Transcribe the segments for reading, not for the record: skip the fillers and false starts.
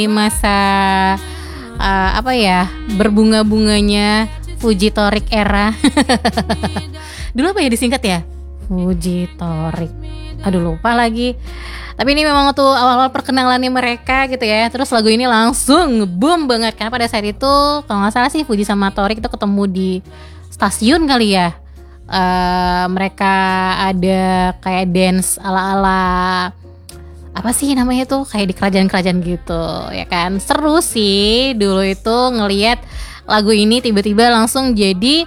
masa apa ya, berbunga-bunganya Fujitorik era. Dulu apa ya disingkat ya? Fujitorik. Aduh lupa lagi. Tapi ini memang tuh awal-awal perkenalannya mereka gitu ya. Terus lagu ini langsung nge-boom banget karena pada saat itu kalau nggak salah sih Fuji sama Torik itu ketemu di stasiun kali ya. Mereka ada kayak dance ala-ala apa sih namanya tuh, kayak di kerajaan-kerajaan gitu ya kan. Seru sih dulu itu ngelihat lagu ini tiba-tiba langsung jadi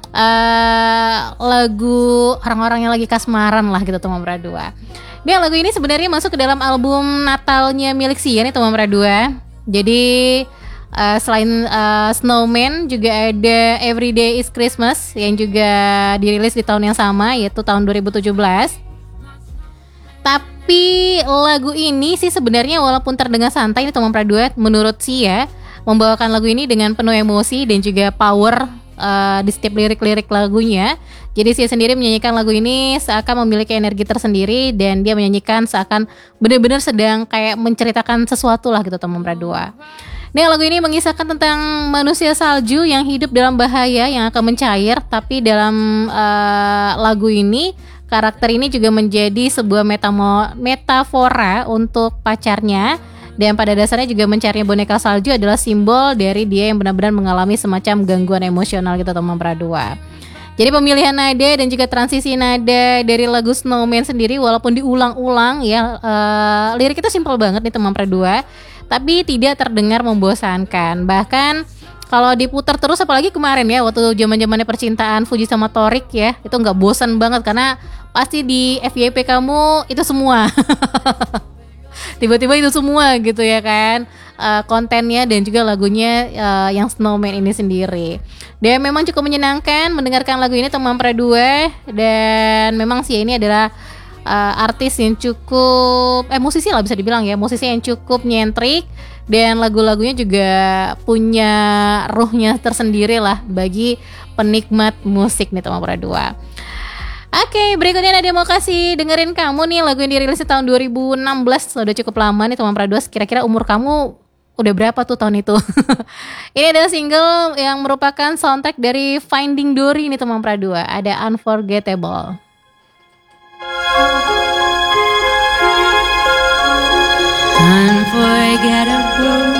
lagu orang-orang yang lagi kasmaran lah gitu Tomam Pradua. Dan lagu ini sebenarnya masuk ke dalam album Natalnya milik Sia nih Tomam Pradua. Jadi selain Snowman juga ada Everyday is Christmas yang juga dirilis di tahun yang sama, yaitu tahun 2017. Tapi lagu ini sih sebenarnya walaupun terdengar santai nih Tomam Pradua, menurut Sia membawakan lagu ini dengan penuh emosi dan juga power di setiap lirik-lirik lagunya. Jadi Sia sendiri menyanyikan lagu ini seakan memiliki energi tersendiri dan dia menyanyikan seakan benar-benar sedang kayak menceritakan sesuatu lah gitu Tomam Pradua. Nah, lagu ini mengisahkan tentang manusia salju yang hidup dalam bahaya yang akan mencair, tapi dalam lagu ini karakter ini juga menjadi sebuah metafora untuk pacarnya. Dan pada dasarnya juga mencari boneka salju adalah simbol dari dia yang benar-benar mengalami semacam gangguan emosional gitu Tomam Pradua. Jadi pemilihan nada dan juga transisi nada dari lagu Snowman sendiri walaupun diulang-ulang ya, lirik itu simpel banget nih Tomam Pradua, tapi tidak terdengar membosankan. Bahkan kalau diputar terus, apalagi kemarin ya waktu zaman-zamannya percintaan Fuji sama Torik ya, itu nggak bosan banget karena pasti di FYP kamu itu semua. Tiba-tiba itu semua gitu ya kan, kontennya dan juga lagunya yang Snowman ini sendiri. Dan memang cukup menyenangkan mendengarkan lagu ini Tomam Pradua. Dan memang sih ini adalah artis yang cukup musisi lah bisa dibilang ya, musisi yang cukup nyentrik. Dan lagu-lagunya juga punya ruhnya tersendiri lah bagi penikmat musik nih Tomam Pradua. Oke, berikutnya Nadia mau kasih dengerin kamu nih lagu yang dirilis di tahun 2016. Udah cukup lama nih Tomam Pradua. Kira-kira umur kamu udah berapa tuh tahun itu? Ini adalah single yang merupakan soundtrack dari Finding Dory nih Tomam Pradua. Ada Unforgettable. Unforgettable.